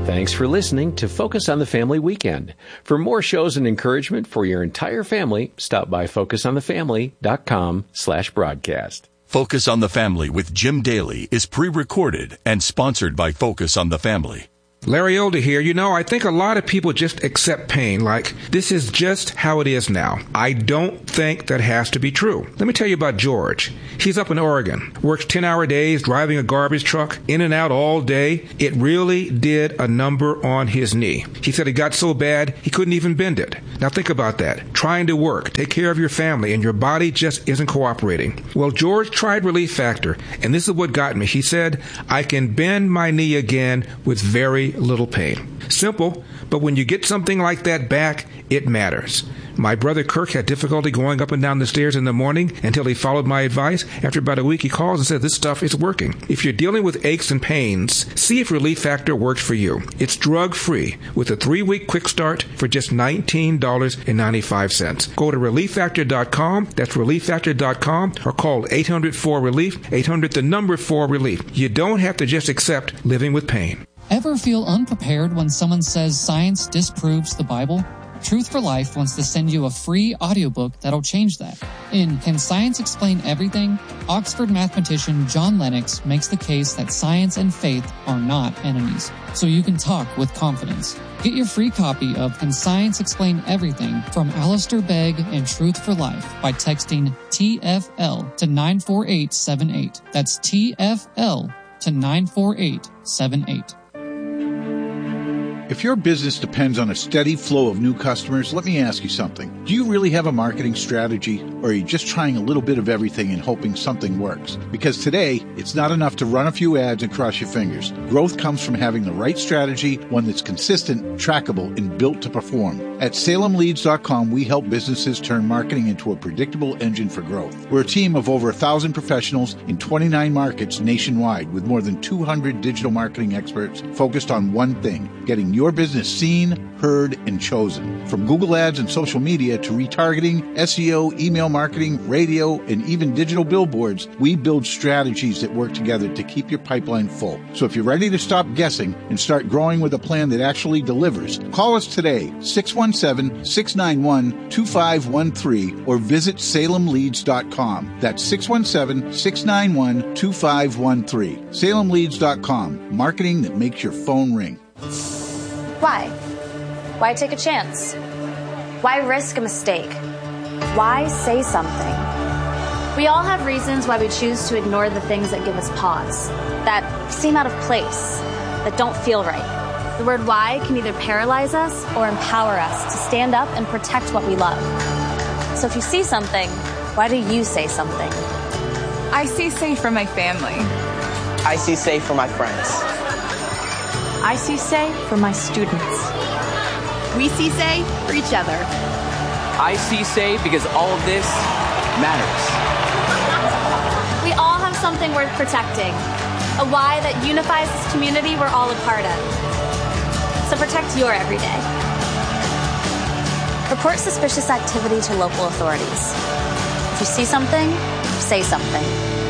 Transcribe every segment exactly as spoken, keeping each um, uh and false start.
Thanks for listening to Focus on the Family Weekend. For more shows and encouragement for your entire family, stop by focus on the family dot com slash broadcast. Focus on the Family with Jim Daly is pre-recorded and sponsored by Focus on the Family. Larry Elder here. You know, I think a lot of people just accept pain like this is just how it is now. I don't think that has to be true. Let me tell you about George. He's up in Oregon, works ten-hour days, driving a garbage truck, in and out all day. It really did a number on his knee. He said it got so bad he couldn't even bend it. Now think about that. Trying to work, take care of your family, and your body just isn't cooperating. Well, George tried Relief Factor, and this is what got me. He said, I can bend my knee again with very little pain. Simple, but when you get something like that back, it matters. My brother Kirk had difficulty going up and down the stairs in the morning until he followed my advice. After about a week, he calls and says, this stuff is working. If you're dealing with aches and pains, see if Relief Factor works for you. It's drug-free with a three-week quick start for just nineteen dollars and ninety-five cents. Go to relief factor dot com, that's relief factor dot com, or call eight hundred four relief, eight hundred the number four relief. You don't have to just accept living with pain. Ever feel unprepared when someone says science disproves the Bible? Truth for Life wants to send you a free audiobook that'll change that. In Can Science Explain Everything?, Oxford mathematician John Lennox makes the case that science and faith are not enemies, so you can talk with confidence. Get your free copy of Can Science Explain Everything from Alistair Begg and Truth for Life by texting T F L to nine four eight seven eight. That's T F L to nine four eight seven eight. If your business depends on a steady flow of new customers, let me ask you something. Do you really have a marketing strategy, or are you just trying a little bit of everything and hoping something works? Because today, it's not enough to run a few ads and cross your fingers. Growth comes from having the right strategy, one that's consistent, trackable, and built to perform. At Salem Leads dot com, we help businesses turn marketing into a predictable engine for growth. We're a team of over one thousand professionals in twenty-nine markets nationwide with more than two hundred digital marketing experts focused on one thing, getting your business seen, heard, and chosen. From Google Ads and social media to retargeting, S E O, email marketing, radio, and even digital billboards, we build strategies that work together to keep your pipeline full. So if you're ready to stop guessing and start growing with a plan that actually delivers, call us today, six one seven, six nine one, two five one three, or visit Salem Leads dot com. That's six one seven, six nine one, two five one three. Salem Leads dot com. Marketing that makes your phone ring. Why? Why take a chance? Why risk a mistake? Why say something? We all have reasons why we choose to ignore the things that give us pause, that seem out of place, that don't feel right. The word why can either paralyze us or empower us to stand up and protect what we love. So if you see something, why do you say something? I see safe for my family. I see safe for my friends. I see say for my students. We see say for each other. I see say because all of this matters. We all have something worth protecting, a why that unifies this community we're all a part of. So protect your everyday. Report suspicious activity to local authorities. If you see something, say something.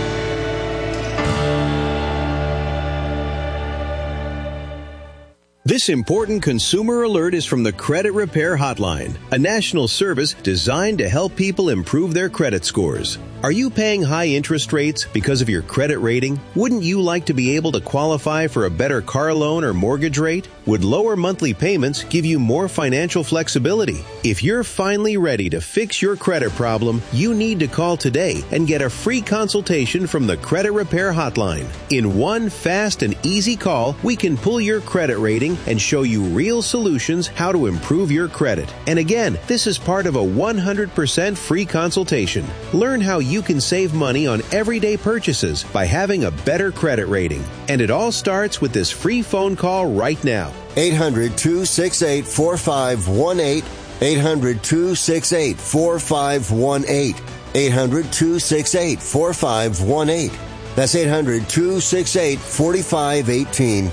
This important consumer alert is from the Credit Repair Hotline, a national service designed to help people improve their credit scores. Are you paying high interest rates because of your credit rating? Wouldn't you like to be able to qualify for a better car loan or mortgage rate? Would lower monthly payments give you more financial flexibility? If you're finally ready to fix your credit problem, you need to call today and get a free consultation from the Credit Repair Hotline. In one fast and easy call, we can pull your credit rating and show you real solutions how to improve your credit. And again, this is part of a one hundred percent free consultation. Learn how you can save money on everyday purchases by having a better credit rating. And it all starts with this free phone call right now. eight hundred, two six eight, four five one eight. eight hundred, two six eight, four five one eight. eight hundred, two six eight, four five one eight. That's eight hundred, two six eight, four five one eight.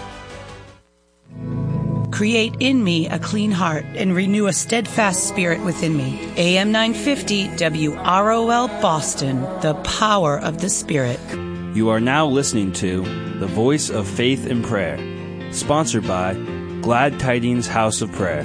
Create in me a clean heart and renew a steadfast spirit within me. A M nine fifty W R O L Boston, the power of the Spirit. You are now listening to The Voice of Faith and Prayer, sponsored by Glad Tidings House of Prayer.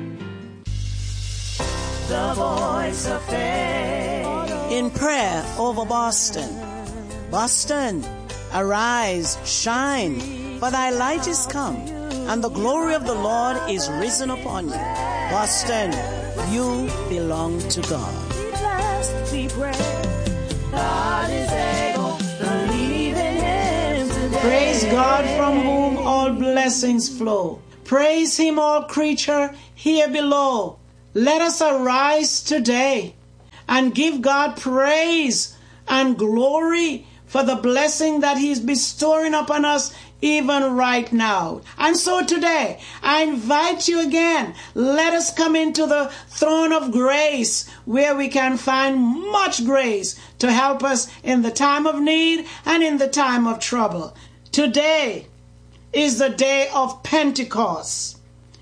The voice of faith. In prayer over Boston. Boston, arise, shine, for thy light is come, and the glory of the Lord is risen upon you. Boston, you belong to God. Be blessed, be brave. God is able, believe in him today. Praise God from whom all blessings flow. Praise him, all creature here below. Let us arise today and give God praise and glory for the blessing that he's bestowing upon us even right now. And so today, I invite you again, let us come into the throne of grace where we can find much grace to help us in the time of need and in the time of trouble. Today is the day of Pentecost.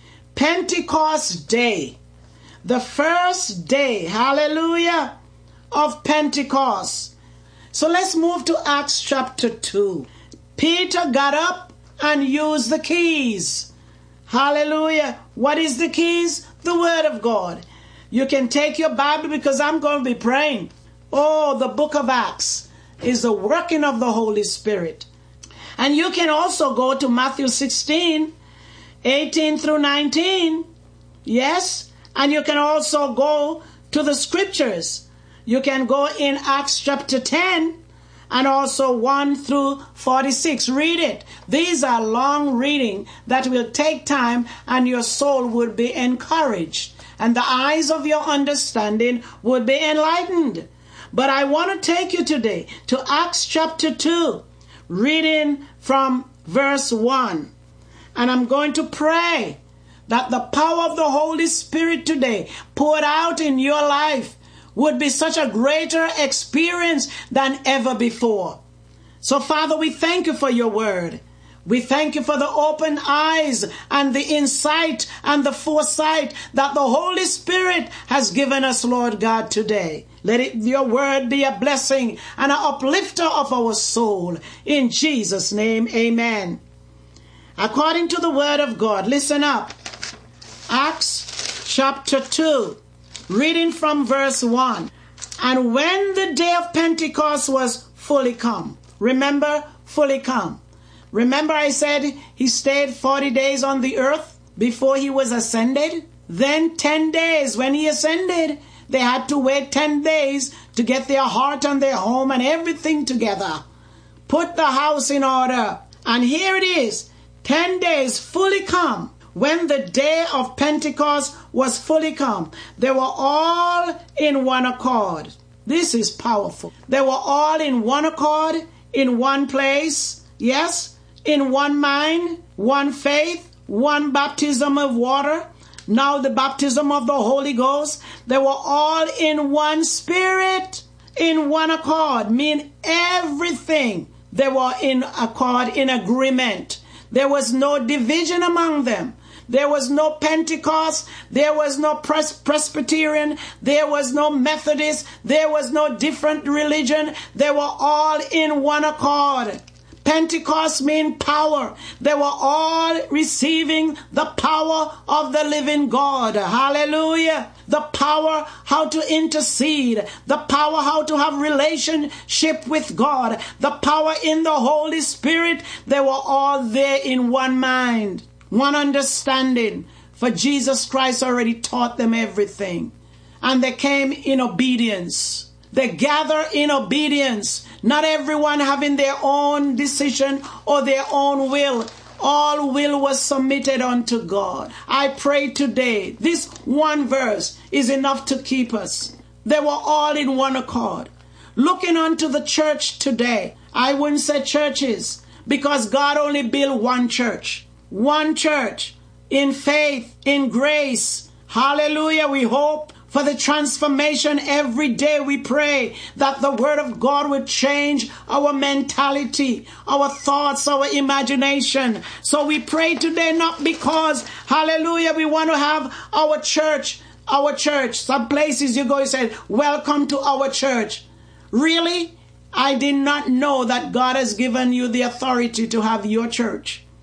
Pentecost Day. The first day, hallelujah, of Pentecost. So let's move to Acts chapter two. Peter got up and used the keys. Hallelujah. What is the keys? The Word of God. You can take your Bible because I'm going to be praying. Oh, the book of Acts is the working of the Holy Spirit. And you can also go to Matthew sixteen, eighteen through nineteen. Yes. And you can also go to the scriptures. You can go in Acts chapter ten and also one through forty-six. Read it. These are long reading that will take time, and your soul would be encouraged and the eyes of your understanding would be enlightened. But I want to take you today to Acts chapter two, reading from verse one. And I'm going to pray that the power of the Holy Spirit today poured out in your life would be such a greater experience than ever before. So, Father, we thank you for your word. We thank you for the open eyes and the insight and the foresight that the Holy Spirit has given us, Lord God, today. Let it, your word be a blessing and an uplifter of our soul. In Jesus' name, amen. According to the word of God, listen up. Acts chapter two, reading from verse one. And when the day of Pentecost was fully come, remember, fully come. Remember I said he stayed forty days on the earth before he was ascended? Then ten days when he ascended, they had to wait ten days to get their heart and their home and everything together. Put the house in order. And here it is, ten days fully come. When the day of Pentecost was fully come, they were all in one accord. This is powerful. They were all in one accord, in one place, yes, in one mind, one faith, one baptism of water, now the baptism of the Holy Ghost. They were all in one spirit, in one accord, mean everything. They were in accord, in agreement. There was no division among them. There was no Pentecost. There was no Pres- Presbyterian. There was no Methodist. There was no different religion. They were all in one accord. Pentecost means power. They were all receiving the power of the living God. Hallelujah. The power how to intercede. The power how to have relationship with God. The power in the Holy Spirit. They were all there in one mind, one understanding. For Jesus Christ already taught them everything. And they came in obedience. They gather in obedience, not everyone having their own decision or their own will. All will was submitted unto God. I pray today, this one verse is enough to keep us. They were all in one accord. Looking unto the church today, I wouldn't say churches, because God only built one church. One church in faith, in grace. Hallelujah, we hope for the transformation. Every day we pray that the word of God would change our mentality, our thoughts, our imagination. So we pray today not because, hallelujah, we want to have our church, our church. Some places you go, you say, welcome to our church. Really? I did not know that God has given you the authority to have your church.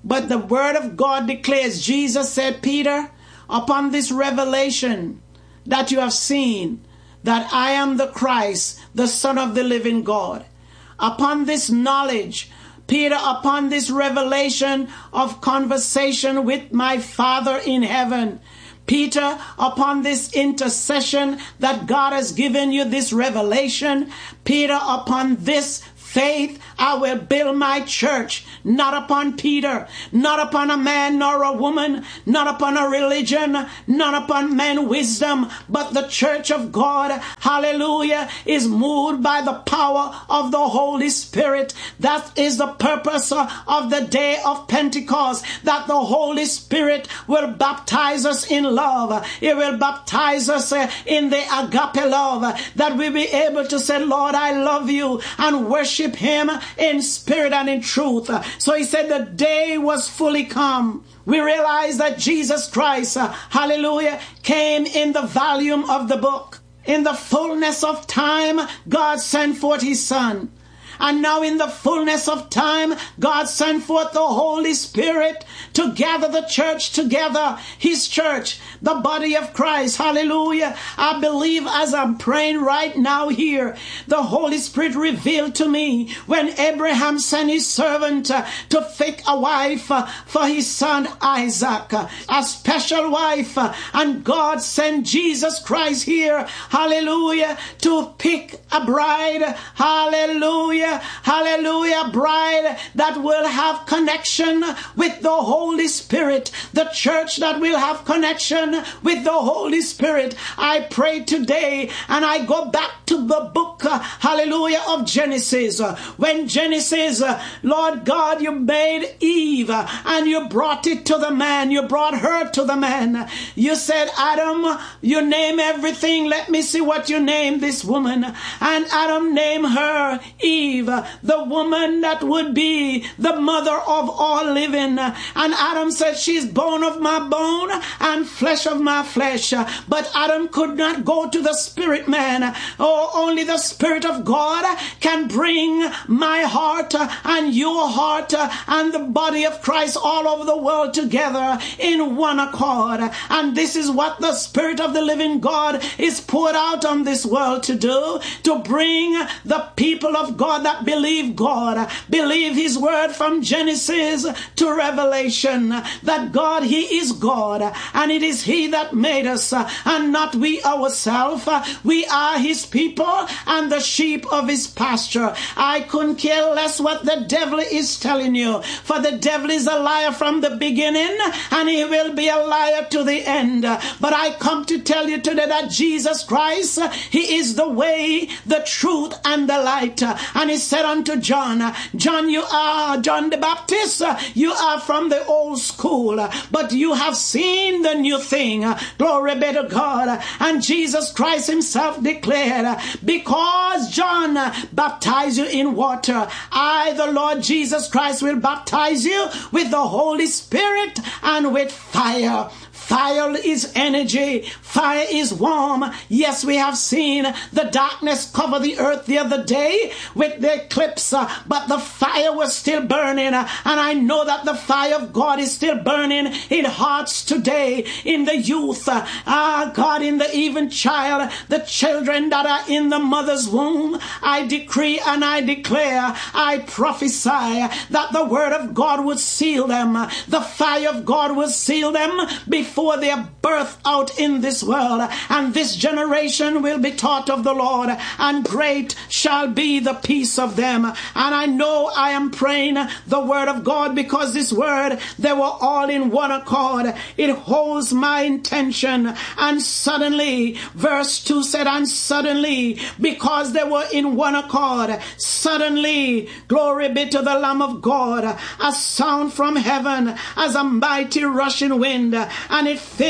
But the word of God declares, Jesus said, Peter, upon this revelation that you have seen, that I am the Christ, the Son of the living God, upon this knowledge, Peter, upon this revelation of conversation with my Father in heaven, Peter, upon this intercession that God has given you, this revelation, Peter, upon this faith, I will build my church, not upon Peter, not upon a man nor a woman, not upon a religion, not upon man's wisdom, but the church of God, hallelujah, is moved by the power of the Holy Spirit. That is the purpose of the day of Pentecost, that the Holy Spirit will baptize us in love. It will baptize us in the agape love, that we be able to say, Lord, I love you, and worship him in spirit and in truth. So he said the day was fully come. We realize that Jesus Christ, uh, hallelujah, came in the volume of the book. In the fullness of time, God sent forth his Son. And now in the fullness of time, God sent forth the Holy Spirit to gather the church together, his church, the body of Christ. Hallelujah. I believe as I'm praying right now here, the Holy Spirit revealed to me when Abraham sent his servant uh, to pick a wife uh, for his son Isaac, uh, a special wife. Uh, and God sent Jesus Christ here, hallelujah, to pick a bride. Hallelujah. Hallelujah, bride that will have connection with the Holy Spirit, the church that will have connection with the Holy Spirit. I pray today, and I go back to the book, uh, hallelujah, of Genesis. Uh, when Genesis, uh, Lord God, you made Eve, uh, and you brought it to the man, you brought her to the man. You said, Adam, you name everything, let me see what you name this woman. And Adam named her Eve, the woman that would be the mother of all living. And Adam said, she's bone of my bone and flesh of my flesh. But Adam could not go to the spirit man. Oh, only the Spirit of God can bring my heart and your heart and the body of Christ all over the world together in one accord. And this is what the Spirit of the living God is poured out on this world to do, to bring the people of God that believe God, believe his word from Genesis to Revelation, that God, he is God, and it is he that made us, and not we ourselves. We are his people and the sheep of his pasture. I couldn't care less what the devil is telling you, for the devil is a liar from the beginning, and he will be a liar to the end. But I come to tell you today that Jesus Christ, he is the way, the truth, and the light. And he said unto John, John, you are John the Baptist, you are from the old school, but you have seen the new thing. Glory be to God. And Jesus Christ himself declared, because John baptized you in water, I, the Lord Jesus Christ, will baptize you with the Holy Spirit and with fire. Fire is energy. Fire is warm. Yes, we have seen the darkness cover the earth the other day with the eclipse, uh, but the fire was still burning. Uh, and I know that the fire of God is still burning in hearts today, in the youth. Uh, ah, God, in the even child, the children that are in the mother's womb. I decree and I declare, I prophesy that the word of God would seal them. The fire of God will seal them before they are birthed out in this world, and this generation will be taught of the Lord, and great shall be the peace of them. And I know I am praying the word of God, because this word, they were all in one accord. It holds my intention. And suddenly, verse two said, and suddenly, because they were in one accord, suddenly, glory be to the Lamb of God, a sound from heaven as a mighty rushing wind, and it filled